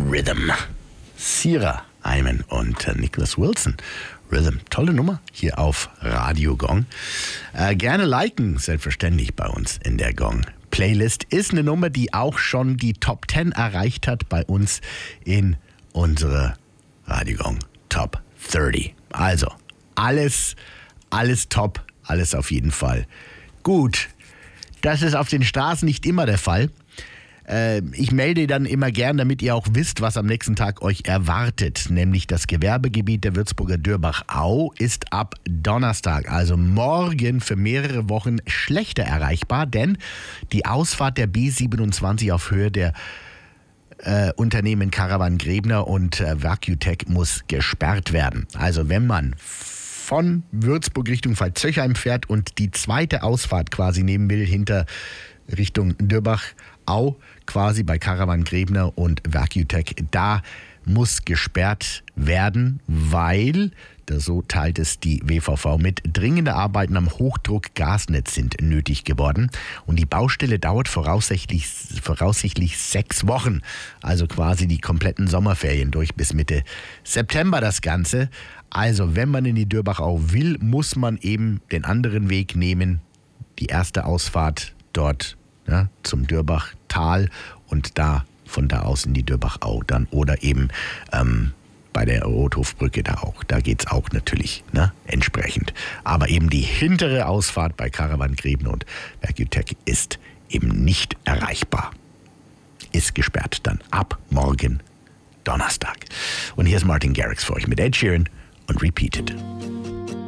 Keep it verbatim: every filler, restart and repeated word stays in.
Rhythm. Sierra Hyman und äh, Nicholas Wilson. Rhythm, tolle Nummer hier auf Radio Gong. Äh, gerne liken, selbstverständlich bei uns in der Gong Playlist. Ist eine Nummer, die auch schon die Top zehn erreicht hat bei uns in unserer Radio Gong Top dreißig. Also, alles, alles top, alles auf jeden Fall gut. Das ist auf den Straßen nicht immer der Fall. Äh, ich melde dann immer gern, damit ihr auch wisst, was am nächsten Tag euch erwartet. Nämlich das Gewerbegebiet der Würzburger Dürrbach-Au ist ab Donnerstag, also morgen, für mehrere Wochen schlechter erreichbar, denn die Ausfahrt der B siebenundzwanzig auf Höhe der äh, Unternehmen Caravan Grebner und äh, Vacutech muss gesperrt werden. Also wenn man von Würzburg Richtung Pfalzöchheim fährt und die zweite Ausfahrt quasi nehmen will, hinter Richtung Dürrbach-Au, quasi bei Caravan Grebner und Vacutech, da muss gesperrt werden, weil, so teilt es die W V V mit, dringende Arbeiten am Hochdruck-Gasnetz sind nötig geworden. Und die Baustelle dauert voraussichtlich, voraussichtlich sechs Wochen, also quasi die kompletten Sommerferien durch bis Mitte September das Ganze. Also wenn man in die Dürrbach-Au will, muss man eben den anderen Weg nehmen, die erste Ausfahrt dort, ja, zum Dürrbachtal und da von da aus in die Dürrbach-Au dann oder eben ähm, bei der Rothofbrücke da auch. Da geht's auch natürlich, ne, entsprechend. Aber eben die hintere Ausfahrt bei Caravan Grebner und Vacutech ist eben nicht erreichbar. Ist gesperrt dann ab morgen Donnerstag. Und hier ist Martin Garrix für euch mit Ed Sheeran und Repeated.